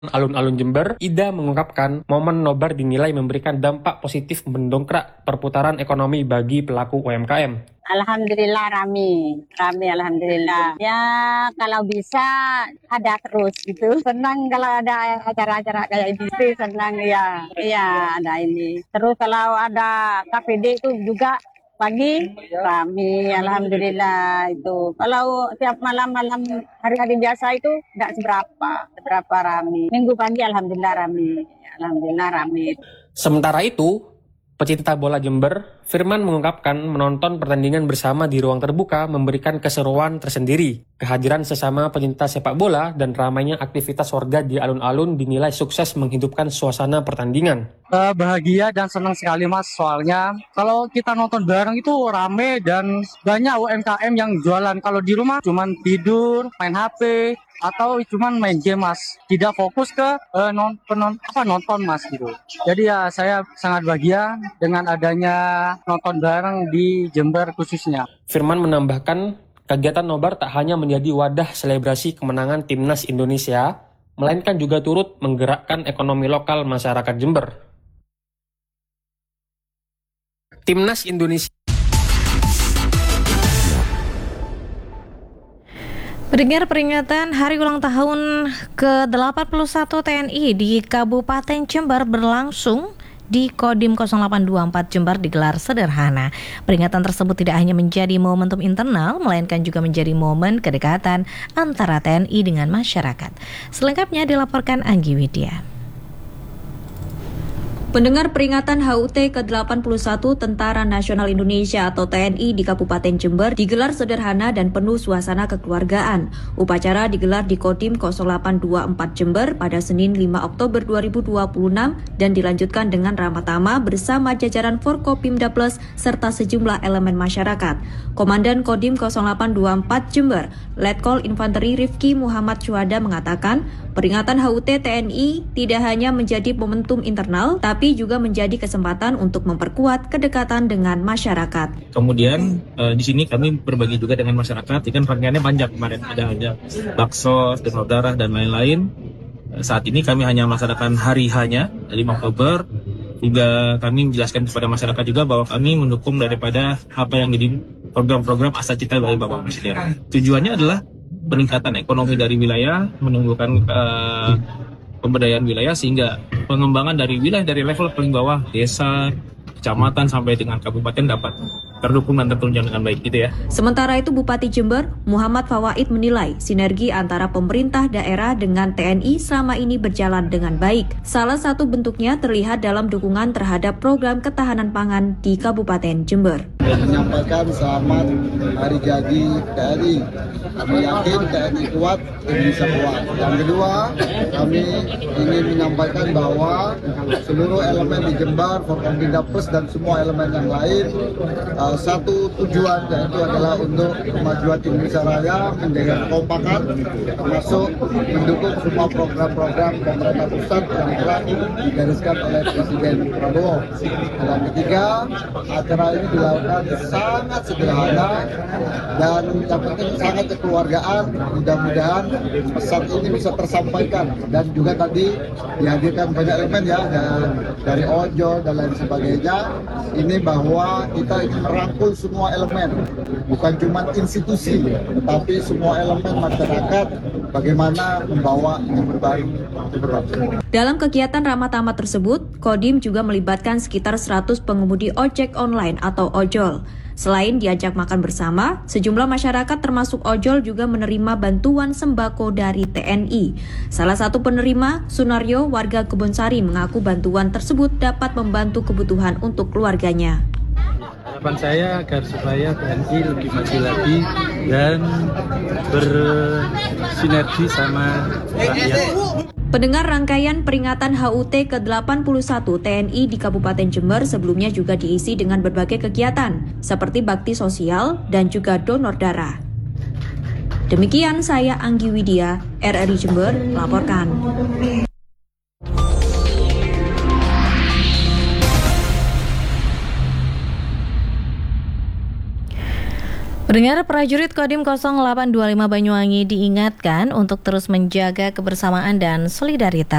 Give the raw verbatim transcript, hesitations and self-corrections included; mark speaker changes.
Speaker 1: Alun-alun Jember, Ida mengungkapkan momen nobar dinilai memberikan dampak positif mendongkrak perputaran ekonomi bagi pelaku U M K M.
Speaker 2: Alhamdulillah rame, rame alhamdulillah. Ya kalau bisa ada terus gitu. Senang kalau ada acara-acara kayak ini, senang ya. Iya ada ini. Terus kalau ada K P D itu juga pagi rame, alhamdulillah itu. Kalau tiap malam-malam hari-hari biasa itu nggak seberapa, seberapa rame. Minggu pagi alhamdulillah rame, alhamdulillah rame.
Speaker 1: Sementara itu, pecinta bola Jember, Firman mengungkapkan menonton pertandingan bersama di ruang terbuka memberikan keseruan tersendiri. Kehadiran sesama pecinta sepak bola dan ramainya aktivitas warga di alun-alun dinilai sukses menghidupkan suasana pertandingan.
Speaker 3: Uh, bahagia dan senang sekali mas, soalnya kalau kita nonton bareng itu rame dan banyak U M K M yang jualan. Kalau di rumah cuman tidur, main H P, atau cuman main game mas, tidak fokus ke uh, non, penon, apa, nonton mas gitu. Jadi ya saya sangat bahagia dengan adanya nonton bareng di Jember khususnya.
Speaker 1: Firman menambahkan, kegiatan nobar tak hanya menjadi wadah selebrasi kemenangan timnas Indonesia, melainkan juga turut menggerakkan ekonomi lokal masyarakat Jember. Timnas Indonesia.
Speaker 4: Pendengar, peringatan Hari Ulang Tahun ke delapan puluh satu T N I di Kabupaten Jember berlangsung di Kodim nol delapan dua empat Jember digelar sederhana. Peringatan tersebut tidak hanya menjadi momentum internal, melainkan juga menjadi momen kedekatan antara T N I dengan masyarakat. Selengkapnya dilaporkan Anggi Widya.
Speaker 5: Pendengar, peringatan H U T ke delapan puluh satu Tentara Nasional Indonesia atau T N I di Kabupaten Jember digelar sederhana dan penuh suasana kekeluargaan. Upacara digelar di Kodim nol delapan dua empat Jember pada Senin lima Oktober dua ribu dua puluh enam dan dilanjutkan dengan ramah tamah bersama jajaran Forkopimda Plus serta sejumlah elemen masyarakat. Komandan Kodim nol delapan dua empat Jember, Letkol Infanteri Rifki Muhammad Syuhada mengatakan, peringatan H U T T N I tidak hanya menjadi momentum internal, tapi tapi juga menjadi kesempatan untuk memperkuat kedekatan dengan masyarakat.
Speaker 6: Kemudian uh, di sini kami berbagi juga dengan masyarakat. Ini kan rangkaiannya panjang kemarin, ada ada bakso, donor darah dan lain-lain. Uh, saat ini kami hanya melaksanakan hari hanya lima Oktober. Juga kami menjelaskan kepada masyarakat juga bahwa kami mendukung daripada apa yang jadi program-program asa cita dari Bapak Presiden. Tujuannya adalah peningkatan ekonomi dari wilayah, menumbuhkan uh, pemberdayaan wilayah sehingga pengembangan dari wilayah dari level paling bawah, desa, kecamatan sampai dengan kabupaten dapat terdukung dan tertunjang dengan baik gitu ya.
Speaker 5: Sementara itu Bupati Jember, Muhammad Fawaid menilai sinergi antara pemerintah daerah dengan T N I selama ini berjalan dengan baik. Salah satu bentuknya terlihat dalam dukungan terhadap program ketahanan pangan di Kabupaten Jember.
Speaker 7: Menyampaikan selamat hari jadi T N I. Kami yakin T N I kuat, Indonesia kuat. Yang kedua, kami ingin menyampaikan bahwa seluruh elemen di Jember, Forkopimda Plus dan semua elemen yang lain, uh, satu tujuan, yaitu adalah untuk kemajuan Indonesia Raya, menjaga kekompakan, termasuk mendukung semua program-program pemerintah pusat yang telah digariskan oleh Presiden Prabowo. Dan yang ketiga, acara ini dilakukan sangat sederhana dan yang penting sangat kekeluargaan. Mudah-mudahan pesan ini bisa tersampaikan dan juga tadi dihadirkan banyak elemen ya, dari ojol dan lain sebagainya. Ini bahwa kita ingin merangkul semua elemen, bukan cuma institusi, tetapi semua elemen masyarakat, bagaimana membawa Jember Baru.
Speaker 5: Dalam kegiatan ramah tamah tersebut, Kodim juga melibatkan sekitar seratus pengemudi ojek online atau ojol. Selain diajak makan bersama, sejumlah masyarakat termasuk ojol juga menerima bantuan sembako dari T N I. Salah satu penerima, Sunaryo, warga Kebonsari, mengaku bantuan tersebut dapat membantu kebutuhan untuk keluarganya.
Speaker 3: Harapan saya agar supaya T N I lebih maju lagi dan bersinergi sama rakyat.
Speaker 5: Pendengar, rangkaian peringatan H U T ke delapan puluh satu T N I di Kabupaten Jember sebelumnya juga diisi dengan berbagai kegiatan, seperti bakti sosial dan juga donor darah. Demikian saya Anggi Widya, R R I Jember, melaporkan.
Speaker 4: Pendengar, prajurit Kodim nol delapan dua lima Banyuwangi diingatkan untuk terus menjaga kebersamaan dan solidaritas